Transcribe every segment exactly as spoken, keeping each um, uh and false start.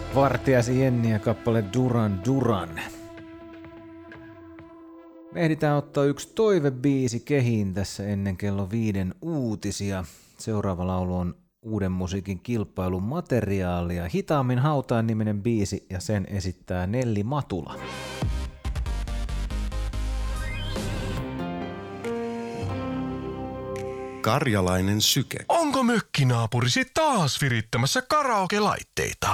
Vartiaisen Jenni ja kappale Duran Duran. Me ehditään ottaa yksi toivebiisi kehiin tässä ennen kello viiden uutisia. Seuraava laulu on uuden musiikin kilpailun materiaalia. Hitaammin hautaan niminen biisi ja sen esittää Nelli Matula. Karjalainen syke. Onko mökkinaapurisi taas virittämässä karaoke-laitteita?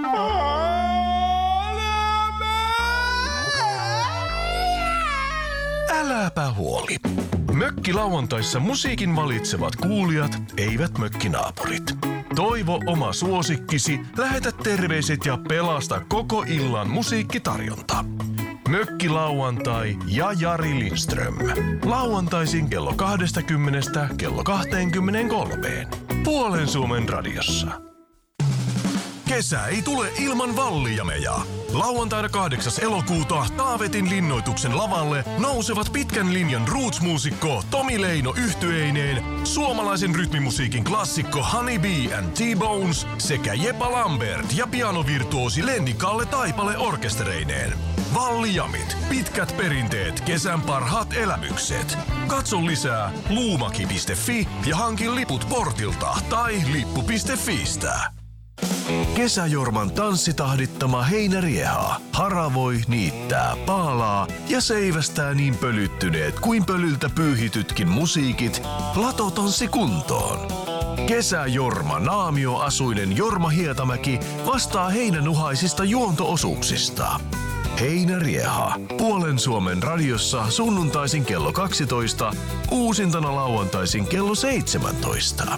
Äläpä huoli. Mökkilauantaissa musiikin valitsevat kuulijat, eivät mökkinaapurit. Toivo oma suosikkisi, lähetä terveiset ja pelasta koko illan musiikkitarjonta. Mökkilauantai ja Jari Lindström. Lauantaisin kello kaksikymmentä kello kaksikymmentäkolme. Puolen Suomen radiossa. Kesä ei tule ilman vallijameja. Lauantaina kahdeksas elokuuta Taavetin linnoituksen lavalle nousevat pitkän linjan roots-muusikko Tomi Leino yhtyeineen, suomalaisen rytmimusiikin klassikko Honey Bee and T-Bones sekä Jepa Lambert ja pianovirtuosi Lenni Kalle Taipale orkestereineen. Vallijamit, pitkät perinteet, kesän parhaat elämykset. Katso lisää luumaki piste fi ja hankin liput portilta tai lippu piste fiistä. Kesäjorman tanssitahdittama heinärieha haravoi, niittää, paalaa ja seivästää niin pölyttyneet kuin pölyltä pyyhitytkin musiikit Latotanssi kuntoon. Kesäjorma naamioasuinen Jorma Hietamäki vastaa heinänuhaisista juonto-osuuksista. Heinärieha. Puolen Suomen radiossa sunnuntaisin kello kaksitoista, uusintana lauantaisin kello seitsemäntoista.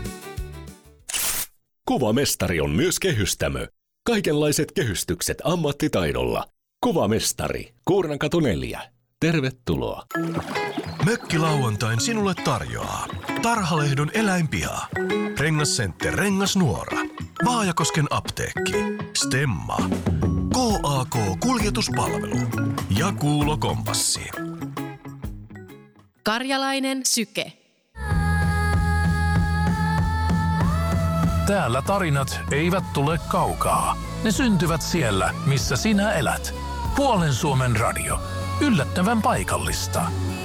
Kuvamestari on myös kehystämö. Kaikenlaiset kehystykset ammattitaidolla. Kuvamestari. Kuurnankatu neljä. Tervetuloa. Mökkilauantain sinulle tarjoaa Tarhalehdon eläinpiha, Rengascenter Rengasnuora, Vaajakosken apteekki, Stemma, K A K-kuljetuspalvelu ja Kuulo Kompassi. Karjalainen syke. Täällä tarinat eivät tule kaukaa. Ne syntyvät siellä, missä sinä elät. Puolen Suomen radio. Yllättävän paikallista.